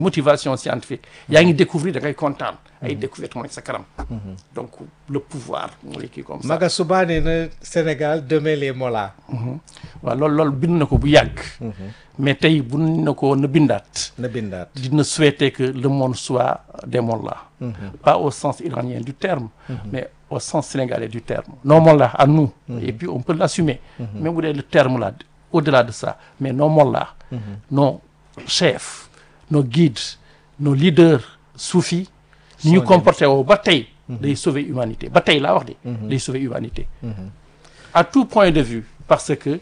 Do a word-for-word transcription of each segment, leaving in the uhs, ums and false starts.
motivation scientifique yaa ngi découvrir da ngay kontaan ay découverte mooy sa kanam donc le pouvoir mooy kii comme ça Maga Soubané na Sénégal demain les mollahs waaw loolu loolu bind na ko bu yàgg mais tey bu na ko na bindaat na bindaat dina souhaiter que le monde soit des mollahs pas au sens iranien du terme mais au sens sénégalais du terme nos mollahs à nous et puis on peut l'assumer même bu dee le terme là au-delà de ça mais nos mollahs nos chefs nos guides nos leaders soufis ni ñu comporté woo ba tey day sauver humanité ba tey laa wax de day sauver humanité à tout point de vue parce que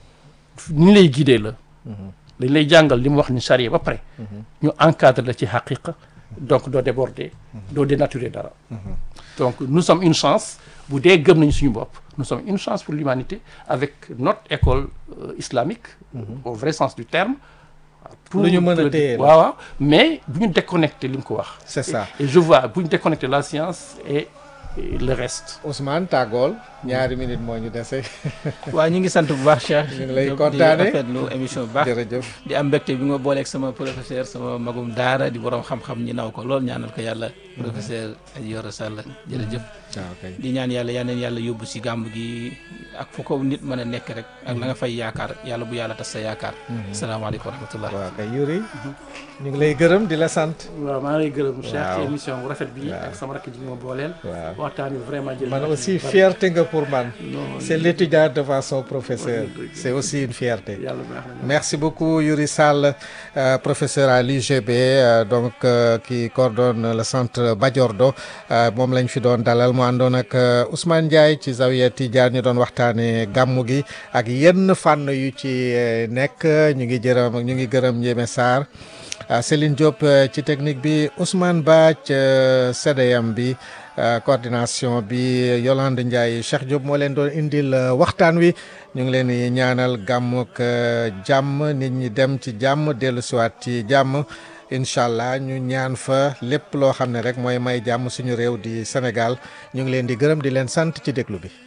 ni lay guider la dañ lay jàngal li mu wax ni charia ba pare ñu encadre la ci haqiqa donc doo déborder doo dénaturer dara donc nous sommes une chance bu dee gëm nañu suñu bopp nous sommes une chance pour l'humanité avec notre école euh, islamique au vrai sens du terme pour lu ñu mën a téye la waaw waaw mais bu ñu déconnecter li nga ko wax c'est ça et je vois bu ñu déconnecter la science et, et le reste Ousmane tàggool ñaari minutes moo ñu dese waaw ñu ngi sant bu baax Cheikh ñu ngi lay Diop, kontaane di rafetlu émission bu baax jërëjëf di am mbégte bi ma booleeg sama professeur sama magum daara di borom xam-xam ñi naw ko lool ñaanal ko yàlla professeur Yoro Sall jërëjëf waaw kay di ñaan yàlla yal nañu yàlla yóbbu si gàmb gi ak fu ko nit mën a nekk rek ak la nga fay yaakaar yàlla bu yàlla tas sa yaakaar asalaamaaleykum wa rahmatullah waaw kay Yuri ñu ngi lay gërëm di la sant waaw maa ngi lay gërëm Cheikh Waaw. ci émission bu rafet bi Waaw. ak sama rakk ji ma booleel waaw waxtaan wi vraiment jël man aussi fierté nga pour man non c'est l'étudiant devant son professeur Oui, oui. c'est aussi une fierté yàlla baax na merci beaucoup Yuri Sall euh, professeur à l'U G B euh, donc euh, qui coordonne le centre Badiordo euh, moom lañ fi doon dalal mu àndoon ak euh, Ousmane Ndiaye ci Zawiya Tidiane ñu doon waxtaane gàmmu gi ak yenn fànn yu ci euh, nekk ñu ngi jërëm ñu ngi gërëm Ndiémé Sarr euh, Céline Diop euh, ci technique bi Ousmane Ba ci euh, C D M bi euh, coordination bi Yolande Ndiaye Cheikh Diop moo leen doon indil euh, waxtaan wi ñu ngi leen di ñaanal gàmmuk euh, jàmm nit ñi dem ci jàmm dellu siwaat ci jàmm incha allah ñu ñaan fa lépp loo xam ne rek mooy may jàmm suñu réew di Sénégal ñu ngi leen di gërëm di leen sant ci déglu bi